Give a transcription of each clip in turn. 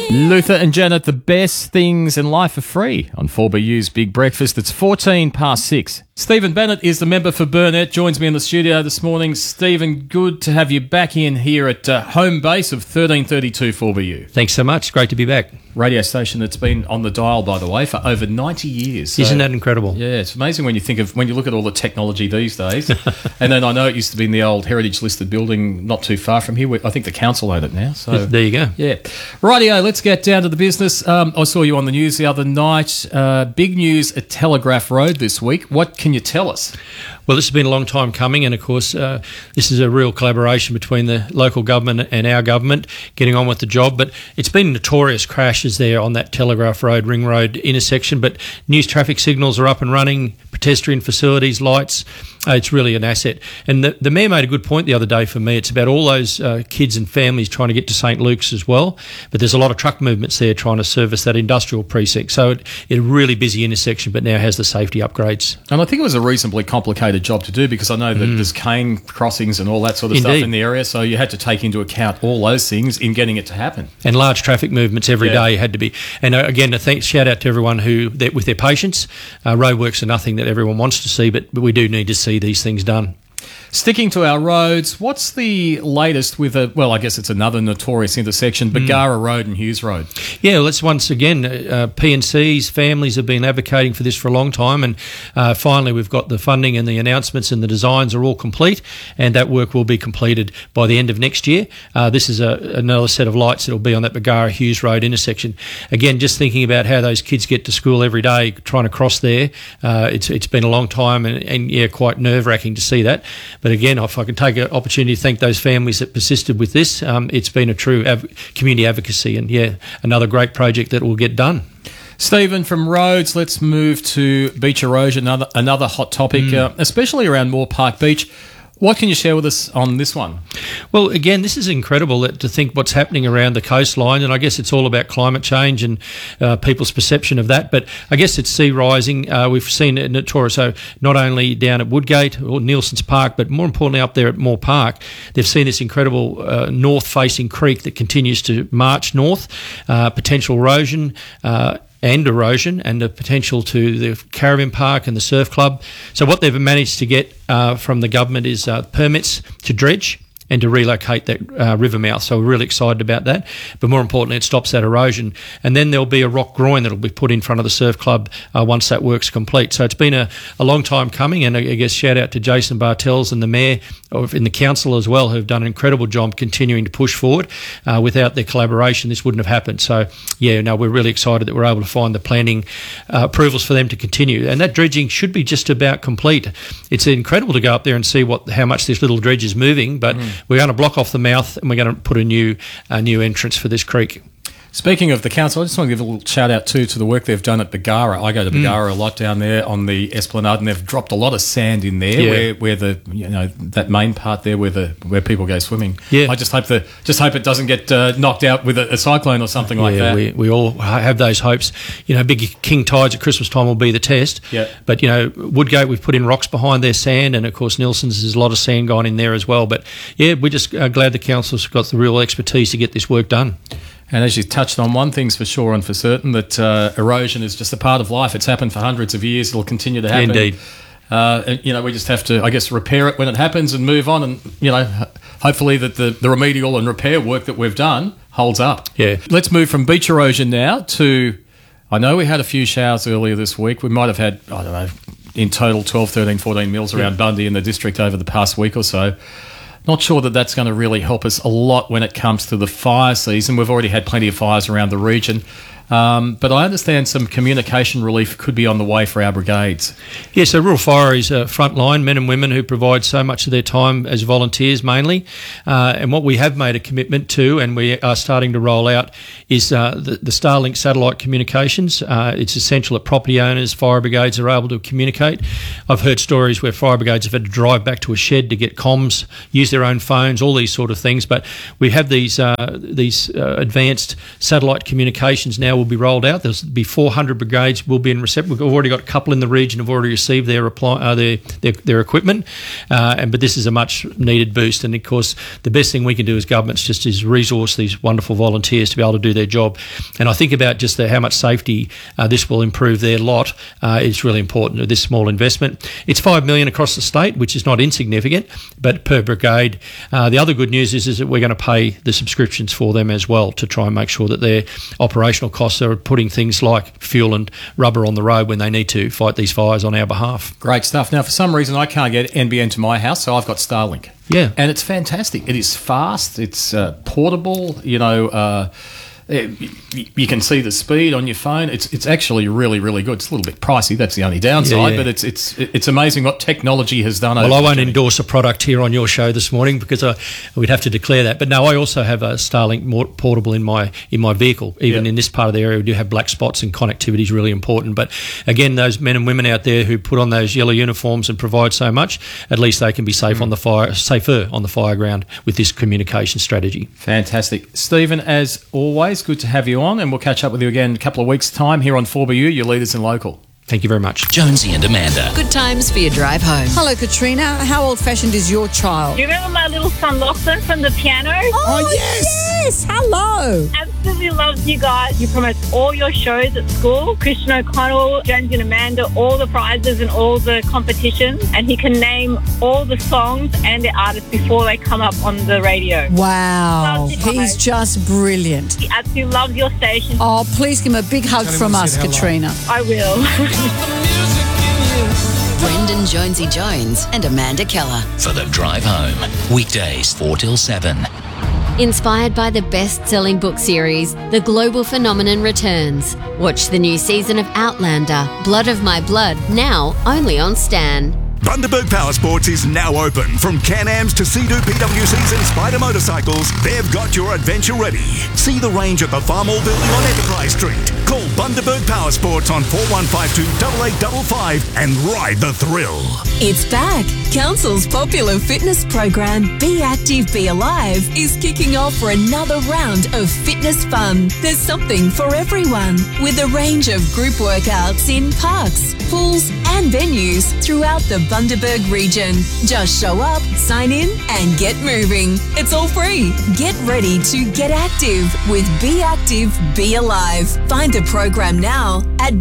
Luther and Janet, the best things in life are free on 4BU's Big Breakfast. It's 14 past 6. Stephen Bennett is the member for Burnett, joins me in the studio this morning. Stephen, good to have you back in here at home base of 1332 4BU. Thanks so much. Great to be back. Radio station that's been on the dial, by the way, for over 90 years. So, isn't that incredible? Yeah, it's amazing when you look at all the technology these days. And then I know it used to be in the old heritage listed building not too far from here. I think the council own it now. So there you go. Yeah. Rightio, let's get down to the business. I saw you on the news the other night. Big news at Telegraph Road this week. What can you tell us? Well, this has been a long time coming, and of course, this is a real collaboration between the local government and our government getting on with the job. But it's been notorious crashes there on that Telegraph Road, Ring Road intersection. But news traffic signals are up and running, pedestrian facilities, lights. It's really an asset. And the Mayor made a good point the other day for me. It's about all those kids and families trying to get to St Luke's as well. But there's a lot of truck movements there trying to service that industrial precinct. So it's a really busy intersection, but now has the safety upgrades. And I think it was a reasonably complicated job to do because I know that there's cane crossings and all that sort of stuff in the area. So you had to take into account all those things in getting it to happen. And large traffic movements every day had to be. And again, shout out to everyone with their patience. Roadworks are nothing that everyone wants to see, but we do need to see these things done. Sticking to our roads, what's the latest with I guess it's another notorious intersection, Bargara Road and Hughes Road? Yeah, well, that's once again, P&C's families have been advocating for this for a long time, and finally we've got the funding and the announcements and the designs are all complete, and that work will be completed by the end of next year. This is another set of lights that will be on that Bargara Hughes Road intersection. Again, just thinking about how those kids get to school every day, trying to cross there, it's been a long time and quite nerve-wracking to see that. But again, if I can take an opportunity to thank those families that persisted with this, it's been a true community advocacy and, another great project that will get done. Stephen, from roads, let's move to beach erosion, another hot topic, especially around Moore Park Beach. What can you share with us on this one? Well, again, this is incredible to think what's happening around the coastline, and I guess it's all about climate change and people's perception of that. But I guess it's sea rising. We've seen it notorious, so not only down at Woodgate or Nielsen's Park, but more importantly up there at Moore Park, they've seen this incredible north-facing creek that continues to march north, potential erosion, and the potential to the caravan park and the surf club. So what they've managed to get from the government is permits to dredge and to relocate that river mouth. So we're really excited about that. But more importantly, it stops that erosion. And then there'll be a rock groin that'll be put in front of the surf club once that work's complete. So it's been a long time coming, and I guess shout out to Jason Bartels and the Mayor and the Council as well, who've done an incredible job continuing to push forward. Without their collaboration, this wouldn't have happened. So, we're really excited that we're able to find the planning approvals for them to continue. And that dredging should be just about complete. It's incredible to go up there and see how much this little dredge is moving, but we're going to block off the mouth and we're going to put a new entrance for this creek. Speaking of the council, I just want to give a little shout out to the work they've done at Bargara. I go to Bargara a lot down there on the Esplanade, and they've dropped a lot of sand in there where that main part there where people go swimming. Yeah. I just hope it doesn't get knocked out with a cyclone or something like that. We all have those hopes. Big king tides at Christmas time will be the test. Yeah. But Woodgate, we've put in rocks behind their sand, and of course Nielsen's, there's a lot of sand gone in there as well. But we're just glad the council's got the real expertise to get this work done. And as you touched on, one thing's for sure and for certain, that erosion is just a part of life. It's happened for hundreds of years. It'll continue to happen. Indeed. And, we just have to, I guess, repair it when it happens and move on. And, hopefully that the remedial and repair work that we've done holds up. Yeah. Let's move from beach erosion now to, I know we had a few showers earlier this week. We might have had, I don't know, in total 12, 13, 14 mils around Bundy in the district over the past week or so. Not sure that that's going to really help us a lot when it comes to the fire season. We've already had plenty of fires around the region. But I understand some communication relief could be on the way for our brigades. Yeah, so Rural Fire is frontline men and women who provide so much of their time as volunteers mainly. And what we have made a commitment to, and we are starting to roll out, is the Starlink satellite communications. It's essential that property owners, fire brigades are able to communicate. I've heard stories where fire brigades have had to drive back to a shed to get comms, use their own phones, all these sort of things. But we have these advanced satellite communications now will be rolled out. There'll be 400 brigades will be in reception. We've already got a couple in the region have already received their equipment, but this is a much needed boost. And of course, the best thing we can do as governments just is resource these wonderful volunteers to be able to do their job. And I think about just how much safety this will improve their lot. It's really important, this small investment. It's $5 million across the state, which is not insignificant, but per brigade. The other good news is that we're going to pay the subscriptions for them as well to try and make sure that their operational costs are putting things like fuel and rubber on the road when they need to fight these fires on our behalf. Great stuff. Now, for some reason, I can't get NBN to my house, so I've got Starlink. Yeah. And it's fantastic. It is fast. It's portable. You can see the speed on your phone. It's actually really, really good. It's a little bit pricey. That's the only downside. Yeah. But it's amazing what technology has done. Well, I won't endorse a product here on your show this morning because we'd have to declare that. But no, I also have a Starlink portable in my vehicle. Even in this part of the area, we do have black spots, and connectivity is really important. But again, those men and women out there who put on those yellow uniforms and provide so much, at least they can be safer on the fire ground with this communication strategy. Fantastic, Stephen. As always, good to have you on, and we'll catch up with you again in a couple of weeks' time here on 4BU, your leaders in local. Thank you very much. Jonesy and Amanda. Good times for your drive home. Hello, Katrina. How old-fashioned is your child? Do you remember my little son Lachlan from the piano? Oh, yes. Hello. Absolutely loves you guys. You promote all your shows at school. Christian O'Connell, Jonesy and Amanda, all the prizes and all the competitions. And he can name all the songs and the artists before they come up on the radio. Wow. Loves you He's guys. just brilliant. He absolutely loves your station. Oh, please give him a big hug from us, Katrina. I will. Brendan Jonesy Jones and Amanda Keller. For the drive home. Weekdays 4 till 7. Inspired by the best-selling book series, The Global Phenomenon returns. Watch the new season of Outlander, Blood of My Blood, now only on Stan. Bundaberg Power Sports is now open. From Can-Ams to Sea-Doo PWCs and Spider motorcycles, they've got your adventure ready. See the range at the Farmall Building on Enterprise Street. Call Bundaberg Power Sports on 4152 8855 and ride the thrill. It's back. Council's popular fitness program, Be Active, Be Alive, is kicking off for another round of fitness fun. There's something for everyone, with a range of group workouts in parks, pools and venues throughout the Bundaberg region. Just show up, sign in and get moving. It's all free. Get ready to get active with Be Active, Be Alive. Find the program now at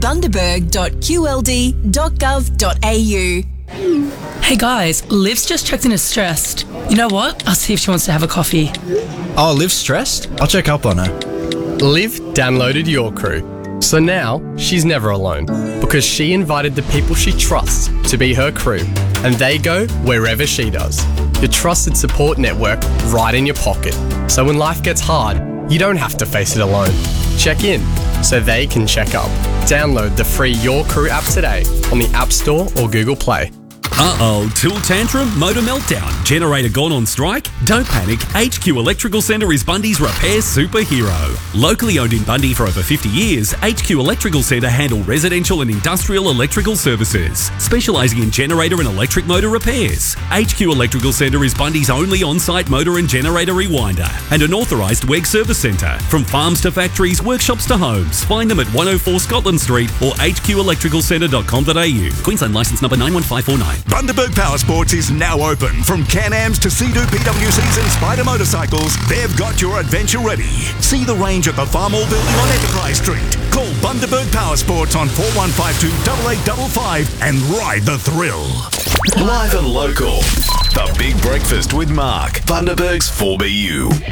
bundaberg.qld.gov.au. Hey guys, Liv's just checked in as stressed. You know what? I'll see if she wants to have a coffee. Oh, Liv's stressed? I'll check up on her. Liv downloaded Your Crew. So now she's never alone because she invited the people she trusts to be her crew, and they go wherever she does. Your trusted support network right in your pocket. So when life gets hard, you don't have to face it alone. Check in so they can check up. Download the free Your Crew app today on the App Store or Google Play. Uh-oh, tool tantrum, motor meltdown, generator gone on strike? Don't panic, HQ Electrical Centre is Bundy's repair superhero. Locally owned in Bundy for over 50 years, HQ Electrical Centre handle residential and industrial electrical services, specialising in generator and electric motor repairs. HQ Electrical Centre is Bundy's only on-site motor and generator rewinder and an authorised WEG service centre. From farms to factories, workshops to homes, find them at 104 Scotland Street or hqelectricalcentre.com.au. Queensland licence number 91549. Bundaberg Power Sports is now open. From Can-Ams to Sea-Doo PWCs and Spider motorcycles, they've got your adventure ready. See the range at the Farmall Building on Enterprise Street. Call Bundaberg Power Sports on 4152 8855 and ride the thrill. Live and local. The Big Breakfast with Mark. Bundaberg's 4BU.